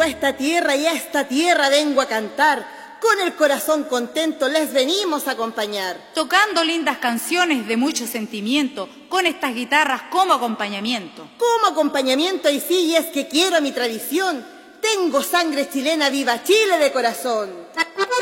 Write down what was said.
a esta tierra y a esta tierra vengo a cantar. Con el corazón contento les venimos a acompañar. Tocando lindas canciones de mucho sentimiento, con estas guitarras como acompañamiento. Como acompañamiento y sí, y es que quiero mi tradición. Tengo sangre chilena, viva Chile de corazón.